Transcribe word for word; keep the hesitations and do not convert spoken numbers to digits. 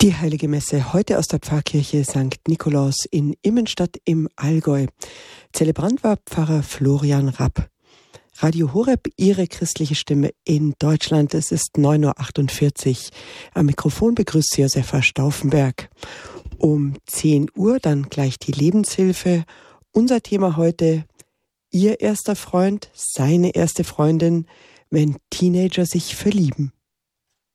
Die Heilige Messe heute aus der Pfarrkirche Sankt Nikolaus in Immenstadt im Allgäu. Zelebrant war Pfarrer Florian Rapp. Radio Horeb, Ihre christliche Stimme in Deutschland. Es ist neun Uhr achtundvierzig. Am Mikrofon begrüßt Sie Josefa Stauffenberg. Um zehn Uhr dann gleich die Lebenshilfe. Unser Thema heute: Ihr erster Freund, seine erste Freundin, wenn Teenager sich verlieben.